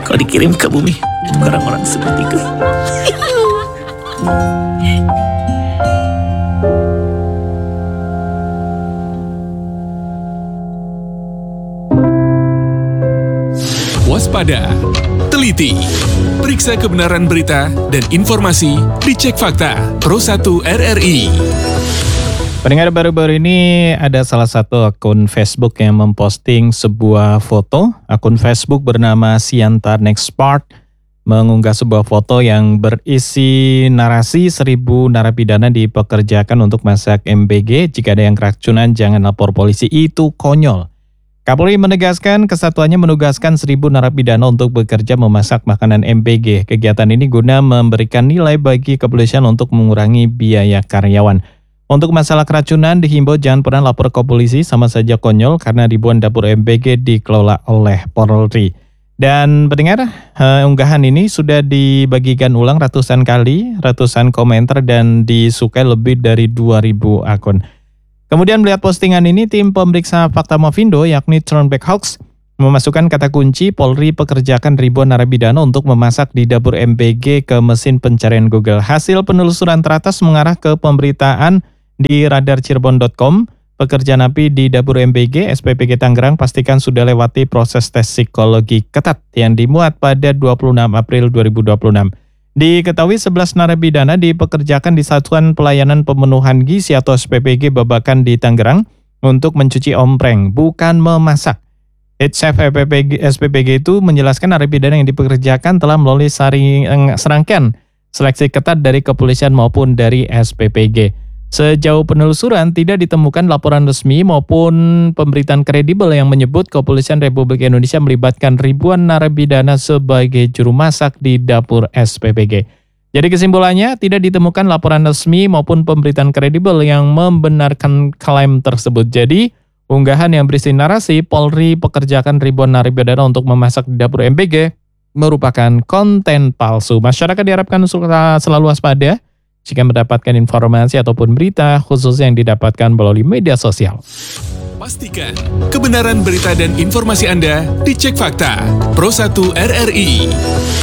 Kalau dikirim ke bumi untuk orang-orang sepertiku. Waspada, teliti, periksa kebenaran berita dan informasi, dicek fakta. Pro 1 RRI. Pendengar, baru-baru ini ada salah satu akun Facebook yang memposting sebuah foto. Akun Facebook bernama Siantar Next Part mengunggah sebuah foto yang berisi narasi 1000 narapidana dipekerjakan untuk masak MBG. Jika ada yang keracunan, jangan lapor polisi, itu konyol. Kapolri menegaskan kesatuannya menugaskan 1000 narapidana untuk bekerja memasak makanan MBG. Kegiatan ini guna memberikan nilai bagi kepolisian untuk mengurangi biaya karyawan. Untuk masalah keracunan, dihimbau jangan pernah lapor ke polisi, sama saja konyol karena ribuan dapur MBG dikelola oleh Polri. Dan pendengar, unggahan ini sudah dibagikan ulang ratusan kali, ratusan komentar dan disukai lebih dari 2000 akun. Kemudian melihat postingan ini, tim pemeriksa fakta Movindo yakni Turnback Hoax memasukkan kata kunci Polri pekerjakan ribuan narapidana untuk memasak di dapur MBG ke mesin pencarian Google. Hasil penelusuran teratas mengarah ke pemberitaan di radarcirebon.com. Pekerja napi di dapur MBG SPPG Tangerang pastikan sudah lewati proses tes psikologi ketat yang dimuat pada 26 April 2026. Diketahui 11 narapidana dipekerjakan di Satuan Pelayanan Pemenuhan Gizi atau SPPG Babakan di Tangerang untuk mencuci ompreng, bukan memasak. Head-chef SPPG itu menjelaskan narapidana yang dipekerjakan telah melalui serangkaian seleksi ketat dari kepolisian maupun dari SPPG. Sejauh penelusuran, tidak ditemukan laporan resmi maupun pemberitaan kredibel yang menyebut Kepolisian Republik Indonesia melibatkan ribuan narapidana sebagai juru masak di dapur SPPG. Jadi kesimpulannya, tidak ditemukan laporan resmi maupun pemberitaan kredibel yang membenarkan klaim tersebut. Jadi, unggahan yang berisi narasi Polri pekerjakan ribuan narapidana untuk memasak di dapur MBG merupakan konten palsu. Masyarakat diharapkan selalu waspada jika mendapatkan informasi ataupun berita khusus yang didapatkan melalui media sosial. Pastikan kebenaran berita dan informasi Anda dicek fakta. Pro 1 RRI.